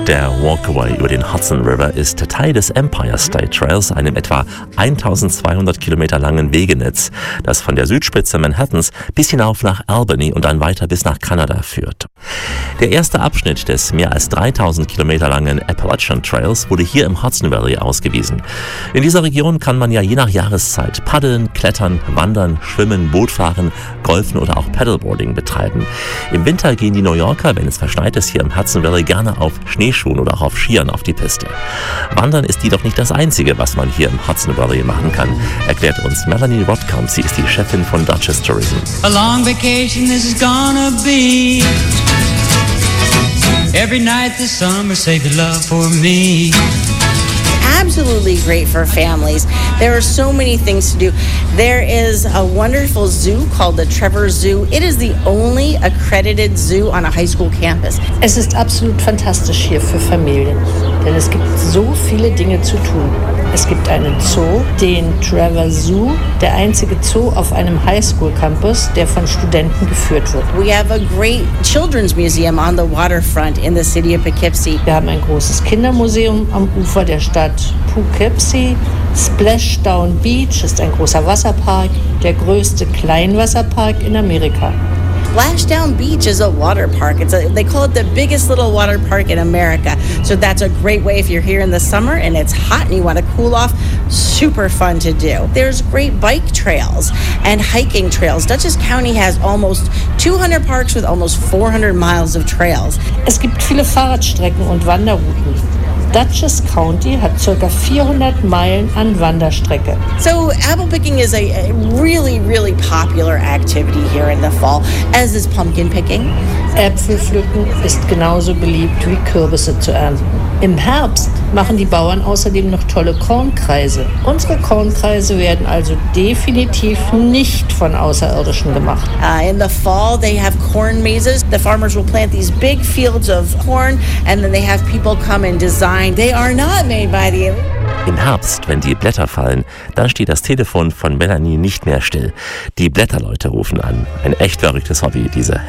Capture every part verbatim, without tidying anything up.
Der Walkaway über den Hudson River ist Teil des Empire State Trails, einem etwa eintausendzweihundert Kilometer langen Wegenetz, das von der Südspitze Manhattans bis hinauf nach Albany und dann weiter bis nach Kanada führt. Der erste Abschnitt des mehr als dreitausend Kilometer langen Appalachian Trails wurde hier im Hudson Valley ausgewiesen. In dieser Region kann man ja je nach Jahreszeit paddeln, klettern, wandern, schwimmen, Bootfahren, golfen oder auch Paddleboarding betreiben. Im Winter gehen die New Yorker, wenn es verschneit ist, hier im Hudson Valley gerne auf Schneeschuhen oder auch auf Skiern auf die Piste. Wandern ist jedoch nicht das Einzige, was man hier im Hudson Valley machen kann, erklärt uns Melanie Rodkamp. Sie ist die Chefin von Duchess Tourism. A long vacation this is gonna be. Every night this summer, save your love for me. Absolutely great for families. There are so many things to do. There is a wonderful zoo called the Trevor Zoo. It is the only accredited zoo on a high school campus. Es ist absolut fantastisch hier für Familien, denn es gibt so viele Dinge zu tun. Es gibt einen Zoo, den Trevor Zoo, der einzige Zoo auf einem Highschool-Campus, der von Studenten geführt wird. We have a great children's museum on the waterfront in the city of Poughkeepsie. Wir haben ein großes Kindermuseum am Ufer der Stadt Poughkeepsie. Splashdown Beach ist ein großer Wasserpark, der größte Kleinwasserpark in Amerika. Splashdown Beach is a water park. It's a, they call it the biggest little water park in America. So that's a great way if you're here in the summer and it's hot and you want to cool off. Super fun to do. There's great bike trails and hiking trails. Dutchess County has almost two hundred parks with almost four hundred miles of trails. Es gibt viele Fahrradstrecken und Wanderrouten. Dutchess County hat ca. vierhundert Meilen an Wanderstrecke. So apple picking is a, a really, really popular activity here in the fall, as is pumpkin picking. Äpfel pflücken ist genauso beliebt wie Kürbisse zu ernten. Im Herbst machen die Bauern außerdem noch tolle Kornkreise. Unsere Kornkreise werden also definitiv nicht von Außerirdischen gemacht. Uh, in the fall, they have corn mazes. The farmers will plant these big fields of corn, and then they have people come and design. They are not made by the Im Herbst, wenn die Blätter fallen, dann steht das Telefon von Melanie nicht mehr still. Die Blätterleute rufen an. Ein echt verrücktes Hobby, diese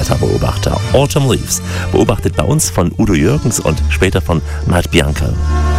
Herbstblätterbeobachter. Autumn Leaves, beobachtet bei uns von Udo Jürgens und später von Matt Bianco.